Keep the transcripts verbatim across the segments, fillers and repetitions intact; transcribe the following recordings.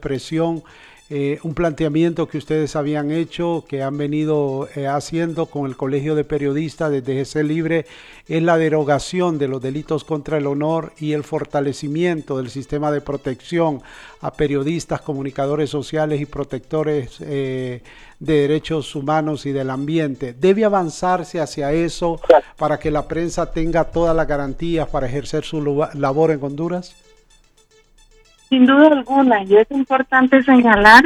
expresión, eh, un planteamiento que ustedes habían hecho, que han venido eh, haciendo con el Colegio de Periodistas desde G C Libre, es la derogación de los delitos contra el honor y el fortalecimiento del sistema de protección a periodistas, comunicadores sociales y protectores eh, de derechos humanos y del ambiente. ¿Debe avanzarse hacia eso para que la prensa tenga todas las garantías para ejercer su labor en Honduras? Sin duda alguna, y es importante señalar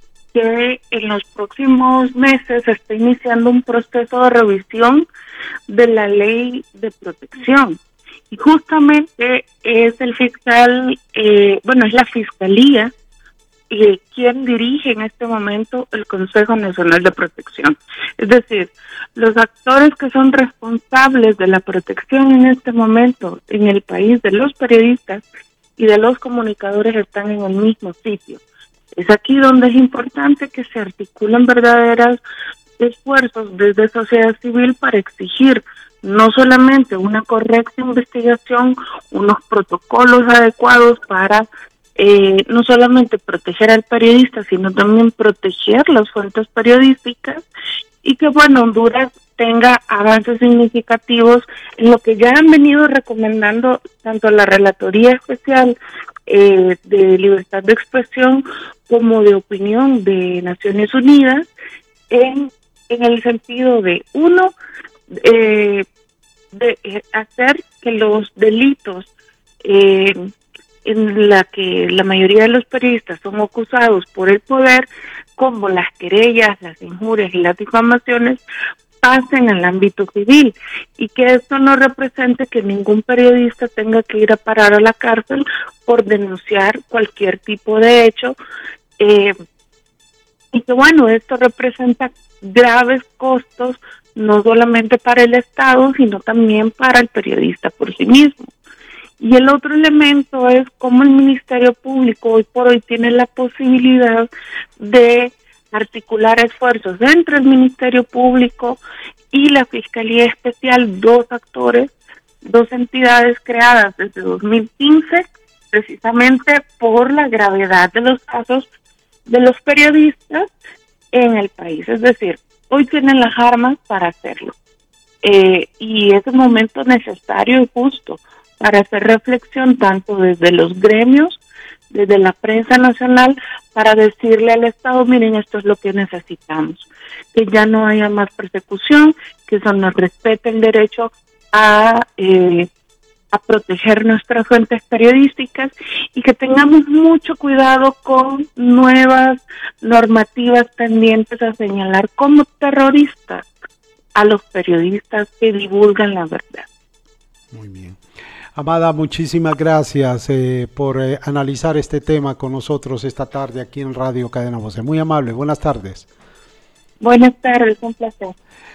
que en los próximos meses se está iniciando un proceso de revisión de la ley de protección. Y justamente es el fiscal, eh, bueno, es la Fiscalía eh, quien dirige en este momento el Consejo Nacional de Protección. Es decir, los actores que son responsables de la protección en este momento en el país de los periodistas y de los comunicadores están en el mismo sitio. Es aquí donde es importante que se articulen verdaderos esfuerzos desde sociedad civil para exigir no solamente una correcta investigación, unos protocolos adecuados para eh, no solamente proteger al periodista, sino también proteger las fuentes periodísticas, y que, bueno, Honduras tenga avances significativos en lo que ya han venido recomendando tanto la Relatoría Especial eh, de Libertad de Expresión como de Opinión de Naciones Unidas, en, en el sentido de, uno, eh, de eh, hacer que los delitos eh, en la que la mayoría de los periodistas son acusados por el poder, como las querellas, las injurias y las difamaciones, pasen al ámbito civil, y que esto no represente que ningún periodista tenga que ir a parar a la cárcel por denunciar cualquier tipo de hecho, eh, y que, bueno, esto representa graves costos no solamente para el Estado, sino también para el periodista por sí mismo. Y el otro elemento es cómo el Ministerio Público hoy por hoy tiene la posibilidad de articular esfuerzos entre el Ministerio Público y la Fiscalía Especial, dos actores, dos entidades creadas desde dos mil quince, precisamente por la gravedad de los casos de los periodistas en el país. Es decir, hoy tienen las armas para hacerlo. Eh, y es un momento necesario y justo para hacer reflexión tanto desde los gremios, desde la prensa nacional, para decirle al Estado, miren, esto es lo que necesitamos, que ya no haya más persecución, que se nos respete el derecho a, eh, a proteger nuestras fuentes periodísticas, y que tengamos mucho cuidado con nuevas normativas pendientes a señalar como terroristas a los periodistas que divulgan la verdad. Muy bien. Amada, muchísimas gracias eh, por eh, analizar este tema con nosotros esta tarde aquí en Radio Cadena Voces. Muy amable, buenas tardes. Buenas tardes, un placer.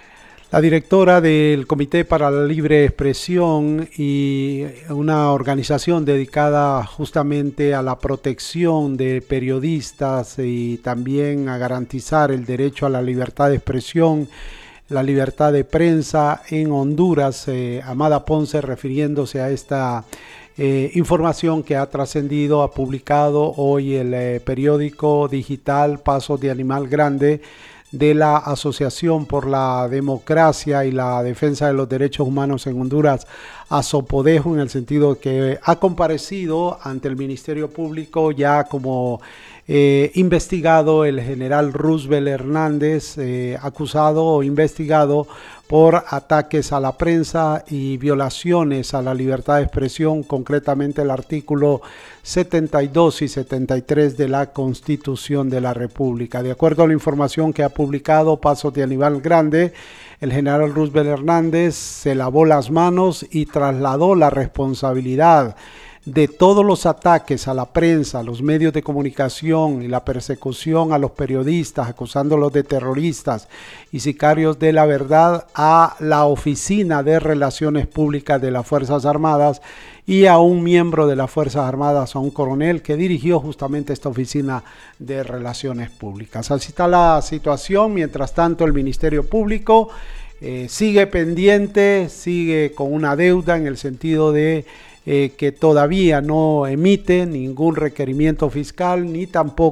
La directora del Comité para la Libre Expresión, y una organización dedicada justamente a la protección de periodistas y también a garantizar el derecho a la libertad de expresión, la libertad de prensa en Honduras, eh, Amada Ponce, refiriéndose a esta eh, información que ha trascendido, ha publicado hoy el eh, periódico digital Pasos de Animal Grande de la Asociación por la Democracia y la Defensa de los Derechos Humanos en Honduras, ASOPODEJO, en el sentido que ha comparecido ante el Ministerio Público ya como Eh, investigado el general Roosevelt Hernández, eh, acusado o investigado por ataques a la prensa y violaciones a la libertad de expresión, concretamente el artículo setenta y dos y setenta y tres de la Constitución de la República. De acuerdo a la información que ha publicado Pasos de Animal Grande, el general Roosevelt Hernández se lavó las manos y trasladó la responsabilidad de todos los ataques a la prensa, a los medios de comunicación y la persecución a los periodistas, acusándolos de terroristas y sicarios de la verdad, a la Oficina de Relaciones Públicas de las Fuerzas Armadas y a un miembro de las Fuerzas Armadas, a un coronel que dirigió justamente esta Oficina de Relaciones Públicas. Así está la situación. Mientras tanto, el Ministerio Público eh, sigue pendiente, sigue con una deuda en el sentido de Eh, que todavía no emite ningún requerimiento fiscal ni tampoco